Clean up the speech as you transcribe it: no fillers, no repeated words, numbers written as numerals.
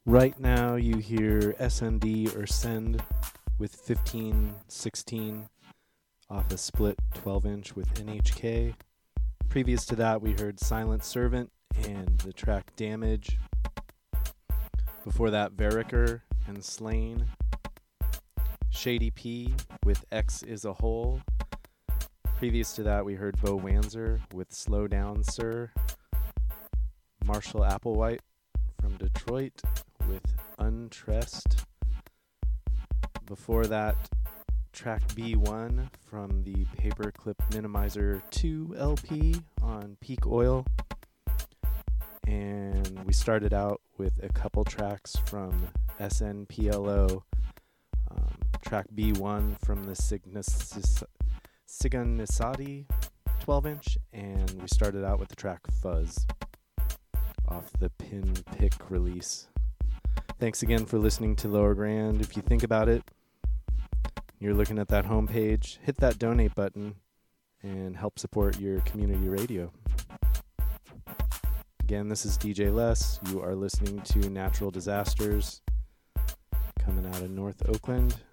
Right now you hear SND or Send with 1516 off a split 12-inch with NHK. Previous to that we heard Silent Servant and the track Damage. Before that Veriker and Slain. Shady P with X is a Hole. Previous to that we heard Bo Wanzer with Slow Down Sir. Marshall Applewhite from Detroit with Untressed. Before that, track B1 from the Paperclip Minimizer 2 LP on Peak Oil. And we started out with a couple tracks from SNPLO. Track B1 from the Siganisati 12-inch. And we started out with the track Fuzz off the Pin Pick release. Thanks again for listening to Lower Grand. If you think about it, you're looking at that homepage, hit that donate button and help support your community radio. Again, this is DJ Les. You are listening to Natural Disasters coming out of North Oakland.